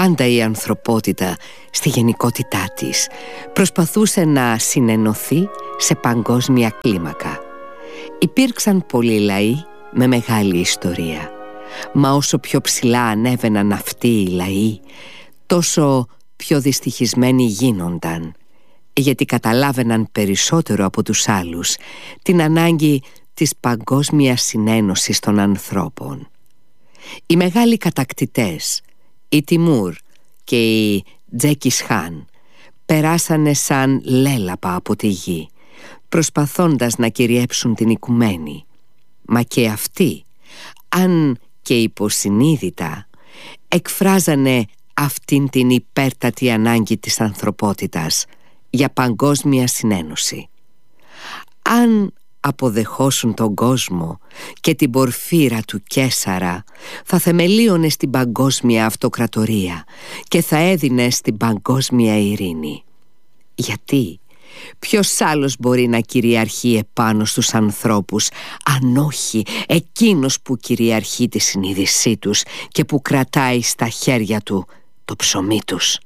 πάντα η ανθρωπότητα στη γενικότητά της προσπαθούσε να συνενωθεί σε παγκόσμια κλίμακα. Υπήρξαν πολλοί λαοί με μεγάλη ιστορία, μα όσο πιο ψηλά ανέβαιναν αυτοί οι λαοί, τόσο πιο δυστυχισμένοι γίνονταν, γιατί καταλάβαιναν περισσότερο από τους άλλους την ανάγκη της παγκόσμιας συνένωσης των ανθρώπων. Οι μεγάλοι κατακτητές, οι Τιμούρ και οι Τζέκις Χάν, περάσανε σαν λέλαπα από τη γη, προσπαθώντας να κυριέψουν την οικουμένη. Μα και αυτοί, αν και υποσυνείδητα, εκφράζανε αυτήν την υπέρτατη ανάγκη της ανθρωπότητας για παγκόσμια συνένωση. Αν αποδεχόσουν τον κόσμο και την πορφύρα του Καίσαρα, θα θεμελίωνε στην παγκόσμια αυτοκρατορία και θα έδινε στην παγκόσμια ειρήνη. Γιατί ποιος άλλος μπορεί να κυριαρχεί επάνω στους ανθρώπους, αν όχι εκείνος που κυριαρχεί τη συνείδησή τους και που κρατάει στα χέρια του το ψωμί τους?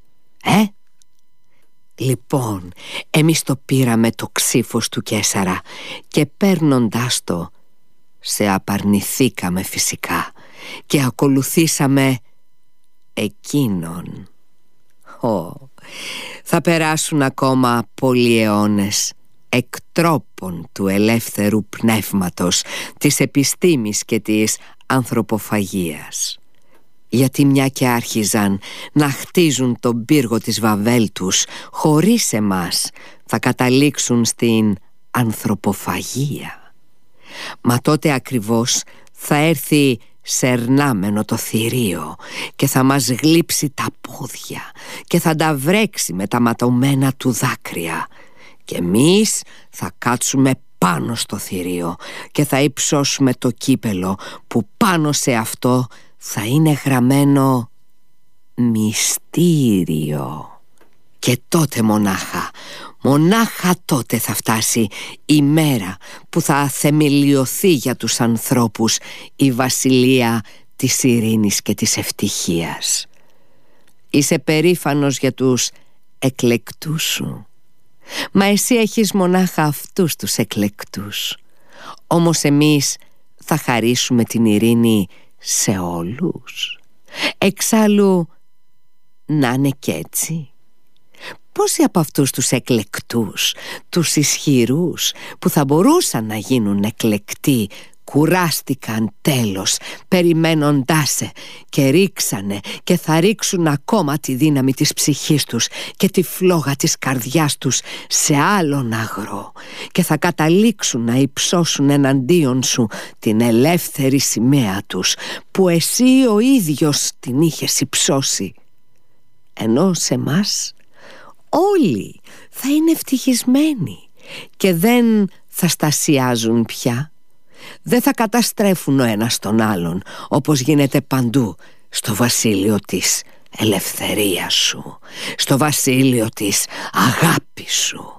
Λοιπόν, εμείς το πήραμε το ξύφος του Καίσαρα και παίρνοντάς το, σε απαρνηθήκαμε φυσικά και ακολουθήσαμε εκείνον. Θα περάσουν ακόμα πολλοί αιώνες εκτρόπων του ελεύθερου πνεύματος, της επιστήμης και της ανθρωποφαγίας. Γιατί μια και άρχιζαν να χτίζουν τον πύργο της Βαβέλ τους χωρίς εμάς, θα καταλήξουν στην ανθρωποφαγία. Μα τότε ακριβώς θα έρθει σερνάμενο το θηρίο και θα μας γλύψει τα πόδια και θα τα βρέξει με τα ματωμένα του δάκρυα, και εμείς θα κάτσουμε πάνω στο θηρίο και θα υψώσουμε το κύπελο που πάνω σε αυτό θα είναι γραμμένο μυστήριο. Και τότε μονάχα τότε θα φτάσει η μέρα που θα θεμελιωθεί για τους ανθρώπους η βασιλεία της ειρήνης και της ευτυχίας. Είσαι περήφανος για τους εκλεκτούς σου, μα εσύ έχεις μονάχα αυτούς τους εκλεκτούς. Όμως εμείς θα χαρίσουμε την ειρήνη σε όλους. Εξάλλου, να είναι κι έτσι. Πόσοι από αυτούς τους εκλεκτούς, τους ισχυρούς που θα μπορούσαν να γίνουν εκλεκτοί, κουράστηκαν τέλος περιμένοντάς σε και ρίξανε και θα ρίξουν ακόμα τη δύναμη της ψυχής τους και τη φλόγα της καρδιάς τους σε άλλον αγρό και θα καταλήξουν να υψώσουν εναντίον σου την ελεύθερη σημαία τους που εσύ ο ίδιος την είχες υψώσει. Ενώ σε μας όλοι θα είναι ευτυχισμένοι και δεν θα στασιάζουν πια. Δεν θα καταστρέφουν ο ένας τον άλλον, όπως γίνεται παντού στο βασίλειο της ελευθερίας σου, στο βασίλειο της αγάπης σου.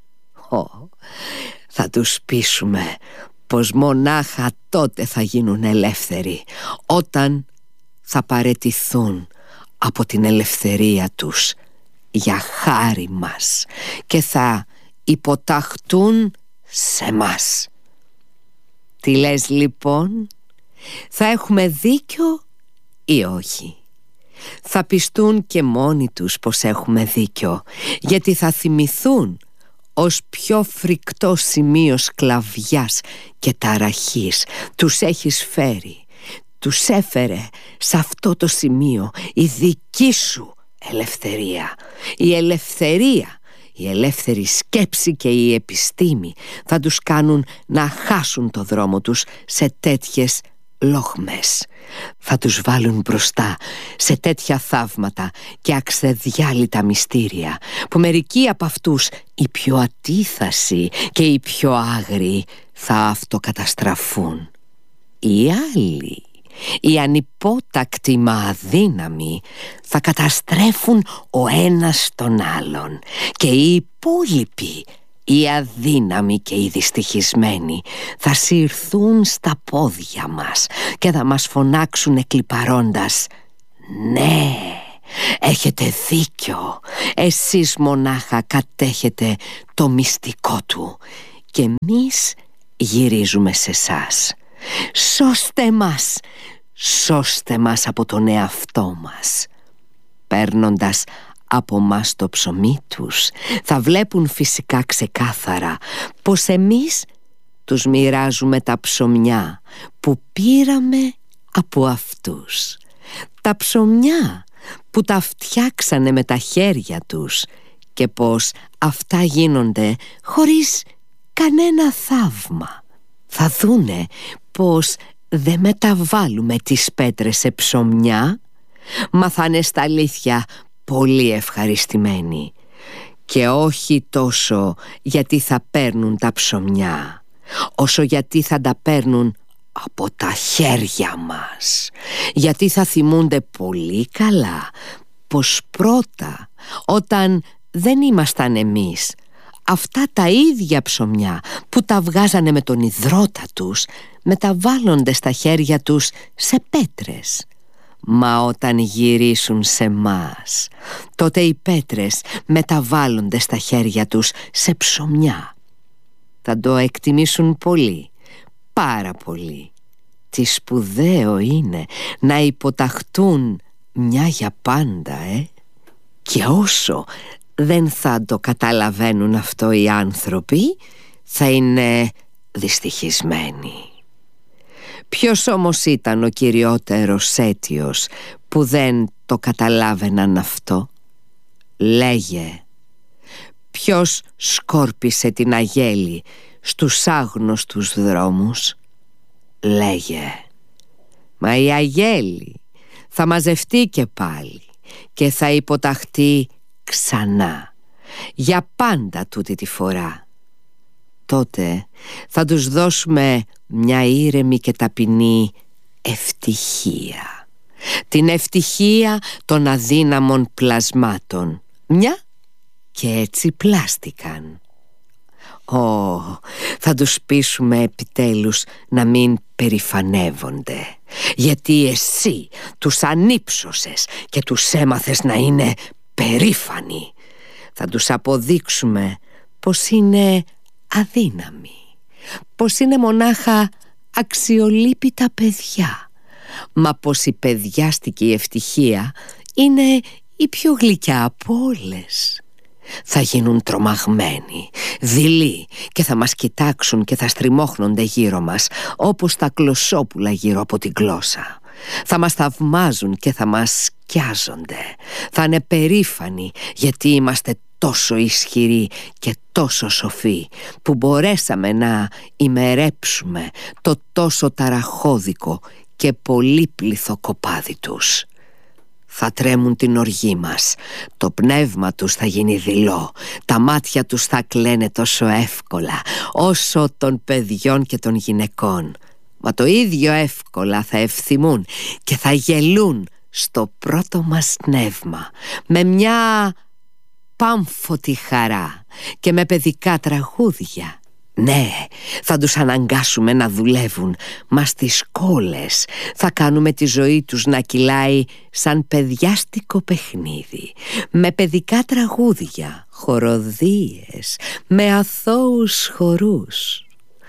Θα τους πείσουμε πως μονάχα τότε θα γίνουν ελεύθεροι, όταν θα παραιτηθούν από την ελευθερία τους για χάρη μας και θα υποταχτούν σε μας. Τι λες λοιπόν, θα έχουμε δίκιο ή όχι? Θα πιστούν και μόνοι τους πως έχουμε δίκιο, γιατί θα θυμηθούν ως πιο φρικτό σημείο σκλαβιάς και ταραχής τους έχεις φέρει. Τους έφερε σε αυτό το σημείο η δική σου ελευθερία. Η ελευθερία, η ελεύθερη σκέψη και η επιστήμη θα τους κάνουν να χάσουν το δρόμο τους σε τέτοιες λόγμες. Θα τους βάλουν μπροστά σε τέτοια θαύματα και αξεδιάλυτα μυστήρια που μερικοί από αυτούς, οι πιο ατίθασοι και οι πιο άγριοι, θα αυτοκαταστραφούν. Οι άλλοι, οι ανυπότακτοι μα αδύναμοι, θα καταστρέφουν ο ένας τον άλλον και οι υπόλοιποι, οι αδύναμοι και οι δυστυχισμένοι, θα συρθούν στα πόδια μας και θα μας φωνάξουν εκλιπαρώντας: «Ναι, έχετε δίκιο. Εσείς μονάχα κατέχετε το μυστικό του και εμείς γυρίζουμε σε εσάς. Σώστε μας από τον εαυτό μας. Παίρνοντας από μας το ψωμί τους, θα βλέπουν φυσικά ξεκάθαρα πως εμείς τους μοιράζουμε τα ψωμιά που πήραμε από αυτούς. Τα ψωμιά που τα φτιάξανε με τα χέρια τους και πως αυτά γίνονται χωρίς κανένα θαύμα. Θα δούνε πως δεν μεταβάλλουμε τις πέτρες σε ψωμιά, μα θα είναι στα αλήθεια πολύ ευχαριστημένοι. Και όχι τόσο γιατί θα παίρνουν τα ψωμιά, όσο γιατί θα τα παίρνουν από τα χέρια μας. Γιατί θα θυμούνται πολύ καλά πως πρώτα, όταν δεν ήμασταν εμείς, αυτά τα ίδια ψωμιά που τα βγάζανε με τον ιδρώτα τους μεταβάλλονται στα χέρια τους σε πέτρες. Μα όταν γυρίσουν σε μας, τότε οι πέτρες μεταβάλλονται στα χέρια τους σε ψωμιά. Θα το εκτιμήσουν πολύ, πάρα πολύ. Τι σπουδαίο είναι να υποταχτούν μια για πάντα, Και όσο δεν θα το καταλαβαίνουν αυτό οι άνθρωποι, θα είναι δυστυχισμένοι. Ποιος όμως ήταν ο κυριότερος αίτιος που δεν το καταλάβαιναν αυτό? Λέγε. Ποιος σκόρπισε την αγέλη στους άγνωστους δρόμους? Λέγε. Μα η αγέλη θα μαζευτεί και πάλι και θα υποταχτεί ξανά, για πάντα τούτη τη φορά. Τότε θα τους δώσουμε μια ήρεμη και ταπεινή ευτυχία. Την ευτυχία των αδύναμων πλασμάτων. Μια και έτσι πλάστηκαν. Θα τους πείσουμε επιτέλους να μην περηφανεύονται, γιατί εσύ τους ανύψωσες και τους έμαθες να είναι περήφανοι. Θα τους αποδείξουμε πως είναι αδύναμοι, πως είναι μονάχα αξιολύπητα παιδιά, μα πως η παιδιάστικη ευτυχία είναι η πιο γλυκιά από όλες. Θα γίνουν τρομαγμένοι, δειλοί και θα μας κοιτάξουν και θα στριμώχνονται γύρω μας όπως τα κλωσόπουλα γύρω από την γλώσσα. Θα μας θαυμάζουν και θα μας σκιάζονται. Θα είναι περήφανοι γιατί είμαστε τόσο ισχυροί και τόσο σοφοί που μπορέσαμε να ημερέψουμε το τόσο ταραχώδικο και πολύπληθο κοπάδι τους. Θα τρέμουν την οργή μας, το πνεύμα τους θα γίνει δειλό, τα μάτια τους θα κλαίνε τόσο εύκολα όσο των παιδιών και των γυναικών. Μα το ίδιο εύκολα θα ευθυμούν και θα γελούν στο πρώτο μας νεύμα, με μια πάμφωτη χαρά και με παιδικά τραγούδια. Ναι, θα τους αναγκάσουμε να δουλεύουν, μα στις σκόλες θα κάνουμε τη ζωή τους να κυλάει σαν παιδιάστικο παιχνίδι, με παιδικά τραγούδια, χοροδίες, με αθώους χορούς.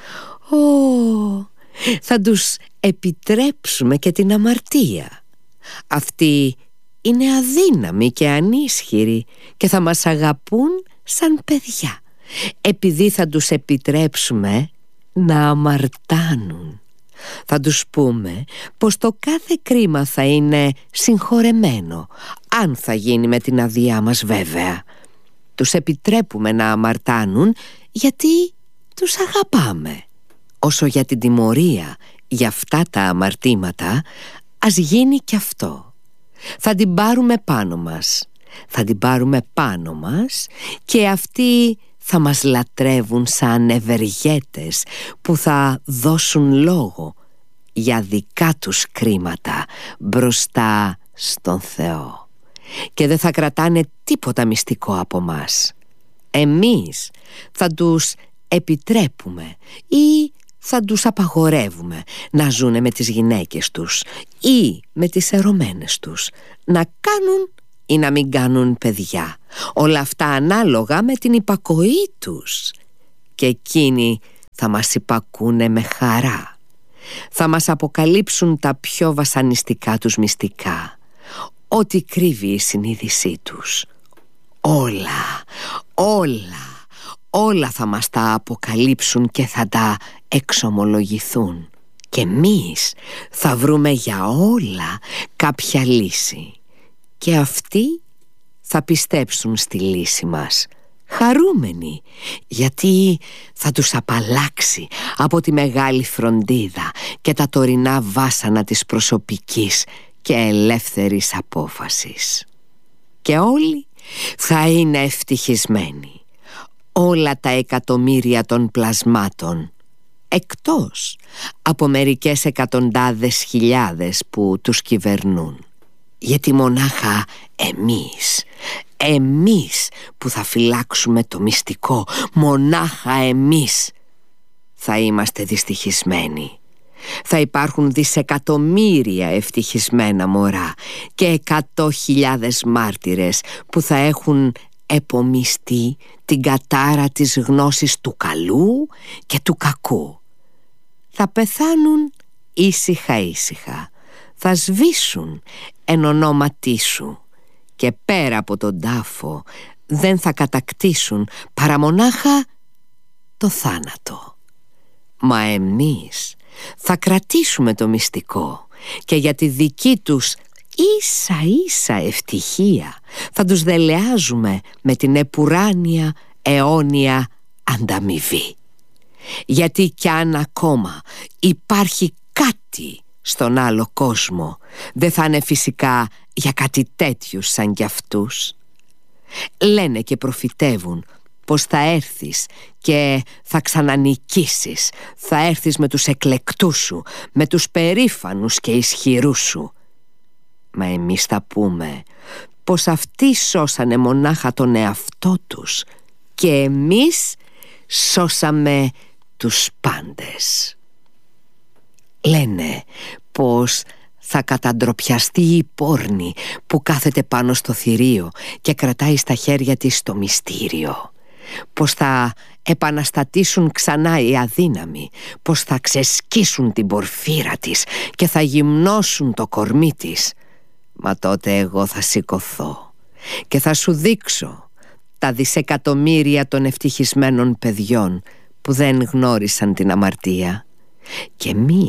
Θα τους επιτρέψουμε και την αμαρτία. Αυτοί είναι αδύναμοι και ανίσχυροι και θα μας αγαπούν σαν παιδιά, επειδή θα τους επιτρέψουμε να αμαρτάνουν. Θα τους πούμε πως το κάθε κρίμα θα είναι συγχωρεμένο, αν θα γίνει με την αδειά μας βέβαια. Τους επιτρέπουμε να αμαρτάνουν γιατί τους αγαπάμε. Όσο για την τιμωρία για αυτά τα αμαρτήματα, ας γίνει κι αυτό. Θα την πάρουμε πάνω μας. Θα την πάρουμε πάνω μας και αυτοί θα μας λατρεύουν σαν ευεργέτες που θα δώσουν λόγο για δικά τους κρίματα μπροστά στον Θεό και δεν θα κρατάνε τίποτα μυστικό από μας. Εμείς θα τους επιτρέπουμε ή θα τους απαγορεύουμε να ζουνε με τις γυναίκες τους ή με τις ερωμένες τους, να κάνουν ή να μην κάνουν παιδιά. Όλα αυτά ανάλογα με την υπακοή τους. Και εκείνοι θα μας υπακούνε με χαρά. Θα μας αποκαλύψουν τα πιο βασανιστικά τους μυστικά, ό,τι κρύβει η συνείδησή τους. Όλα θα μας τα αποκαλύψουν και θα τα εξομολογηθούν. Και εμείς θα βρούμε για όλα κάποια λύση. Και αυτοί θα πιστέψουν στη λύση μας, χαρούμενοι, γιατί θα τους απαλλάξει από τη μεγάλη φροντίδα και τα τωρινά βάσανα της προσωπικής και ελεύθερης απόφασης. Και όλοι θα είναι ευτυχισμένοι. Όλα τα εκατομμύρια των πλασμάτων, εκτός από μερικές εκατοντάδες χιλιάδες που τους κυβερνούν. Γιατί μονάχα εμείς που θα φυλάξουμε το μυστικό, μονάχα εμείς θα είμαστε δυστυχισμένοι. Θα υπάρχουν δισεκατομμύρια ευτυχισμένα μωρά και 100.000 μάρτυρες που θα έχουν επομιστεί την κατάρα της γνώσης του καλού και του κακού. Θα πεθάνουν ήσυχα, θα σβήσουν εν ονόματί σου και πέρα από τον τάφο δεν θα κατακτήσουν παρά μονάχα το θάνατο. Μα εμείς θα κρατήσουμε το μυστικό και για τη δική τους ίσα ευτυχία θα τους δελεάζουμε με την επουράνια αιώνια ανταμοιβή. Γιατί κι αν ακόμα υπάρχει κάτι στον άλλο κόσμο, δεν θα είναι φυσικά για κάτι τέτοιους σαν κι αυτούς. Λένε και προφητεύουν πως θα έρθεις και θα ξανανικήσεις. Θα έρθεις με τους εκλεκτούς σου, με τους περήφανους και ισχυρούς σου. Μα εμείς θα πούμε πως αυτοί σώσανε μονάχα τον εαυτό τους και εμείς σώσαμε τους πάντες. Λένε πως θα καταντροπιαστεί η πόρνη που κάθεται πάνω στο θηρίο και κρατάει στα χέρια της το μυστήριο. Πως θα επαναστατήσουν ξανά οι αδύναμοι, πως θα ξεσκίσουν την πορφύρα της και θα γυμνώσουν το κορμί της. Μα τότε εγώ θα σηκωθώ και θα σου δείξω τα δισεκατομμύρια των ευτυχισμένων παιδιών που δεν γνώρισαν την αμαρτία. Και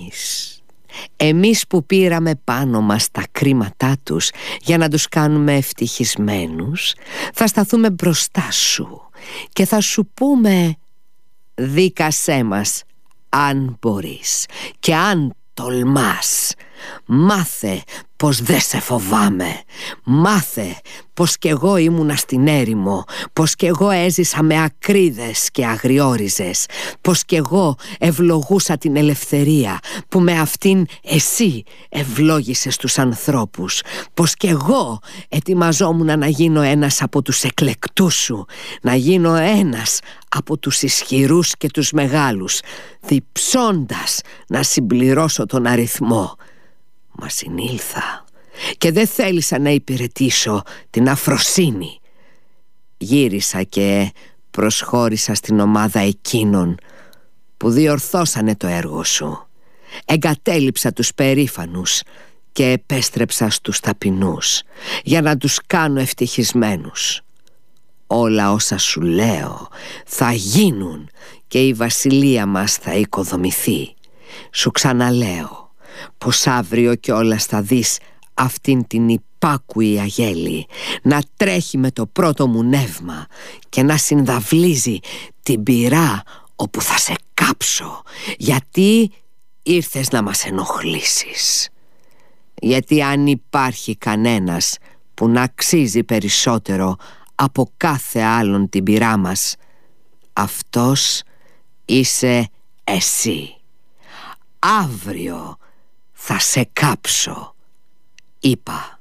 εμείς που πήραμε πάνω μας τα κρίματά τους για να τους κάνουμε ευτυχισμένους, θα σταθούμε μπροστά σου και θα σου πούμε: δίκασέ μας αν μπορείς και αν τολμάς. Μάθε πως δεν σε φοβάμαι. Μάθε πως κι εγώ ήμουνα στην έρημο, πως κι εγώ έζησα με ακρίδες και αγριόριζες, πως κι εγώ ευλογούσα την ελευθερία που με αυτήν εσύ ευλόγησες τους ανθρώπους, πως κι εγώ ετοιμαζόμουν να γίνω ένας από τους εκλεκτούς σου, να γίνω ένας από τους ισχυρούς και τους μεγάλους, διψώντας να συμπληρώσω τον αριθμό. Μα συνήλθα και δεν θέλησα να υπηρετήσω την αφροσύνη. Γύρισα και προσχώρησα στην ομάδα εκείνων που διορθώσανε το έργο σου. Εγκατέλειψα τους περήφανους και επέστρεψα στους ταπεινούς για να τους κάνω ευτυχισμένους. Όλα όσα σου λέω θα γίνουν και η βασιλεία μας θα οικοδομηθεί. Σου ξαναλέω πως αύριο κιόλας θα δεις αυτήν την υπάκουη αγέλη να τρέχει με το πρώτο μου νεύμα και να συνδαυλίζει την πυρά όπου θα σε κάψω, γιατί ήρθες να μας ενοχλήσεις. Γιατί αν υπάρχει κανένας που να αξίζει περισσότερο από κάθε άλλον την πυρά μας, αυτός είσαι εσύ. Αύριο θα σε κάψω, είπα.